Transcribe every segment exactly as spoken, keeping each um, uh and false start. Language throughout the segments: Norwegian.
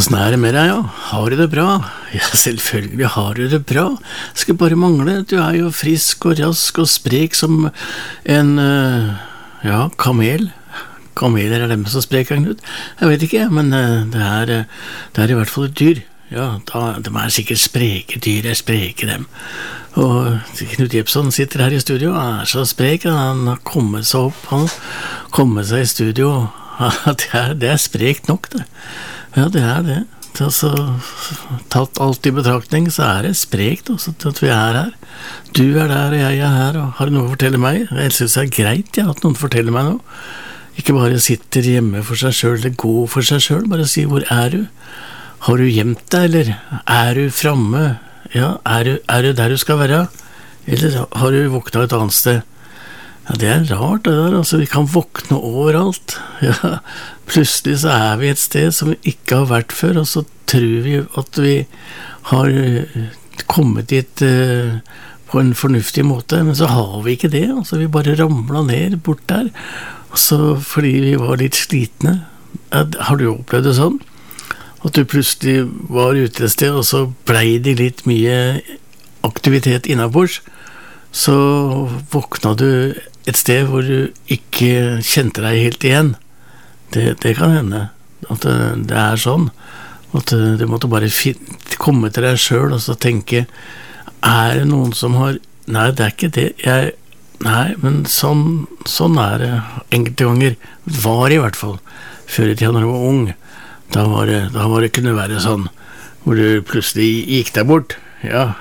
Hvordan er det med deg, ja? Har du det bra? Ja, selvfølgelig har du det bra. Skal bare mangle. Du er jo frisk og rask og sprek som en, uh, ja, kamel. Kameler er dem som spreker, Knut. Jeg vet ikke, men uh, det, er, uh, det er i hvert fall et dyr. Ja, da, de er sikkert spreke dyr, jeg spreker dem. Og Knut Jepson sitter her i studio, er så sprek, han har kommet seg opp, han har kommet seg i studio. Det er, det er sprekt nok, det. Ja, det er det. Altså, tatt alt i betraktning, så er det sprekt også, at vi er her. Du er der, og jeg er her, og har du noe å fortelle meg? Jeg synes det er greit, ja, at noen forteller meg noe. Ikke bare sitter hjemme for seg selv, eller går for seg selv, bare si, hvor er du? Har du gjemt deg, eller er du fremme? Ja, er du, er du der du skal være? Eller har du våknet et annet sted? Ja, det er rart det der, altså, vi kan våkne overalt. Ja, plutselig så er vi et sted som vi ikke har vært før, og så tror vi at vi har kommet dit uh, på en fornuftig måte, men så har vi ikke det, altså, vi bare ramlet ned bort der, og så fordi vi var litt slitne. Ja, har du opplevd det sånn? At du plutselig var ute et sted, og så blei det litt mye aktivitet innenbords, så våkna du et sted hvor du ikke kjente deg helt igjen. Det, det kan hende at det, det er sånn, at du måtte bare fin- komme til deg selv og så tenke, er det noen som har, nei, det er ikke det, jeg, nei, men sånn, sånn er det enkelte ganger, var i hvert fall, før i tiden når du var ung, da var det, da var det kunne være sånn, hvor du plutselig gikk deg bort. Ja,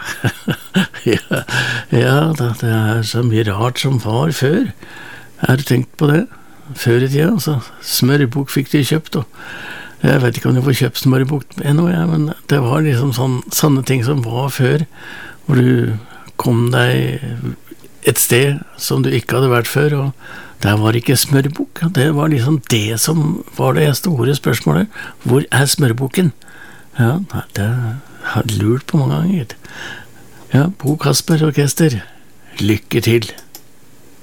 ja, ja da, det er så mye rart som var før. Har du tenkt på det? Før i tiden, altså. Smørbok fikk du kjøpt, og jeg vet ikke om du får kjøpt smørbok ennå, ja, men det var liksom sånn, sånne ting som var før, hvor du kom deg et sted som du ikke hadde vært før, og der var ikke smørbok. Det var liksom det som var det store spørsmålet. Hvor er smørboken? Ja, det har jeg lurt på mange ganger. Ja, Bo Kasper Orkester, lykke til!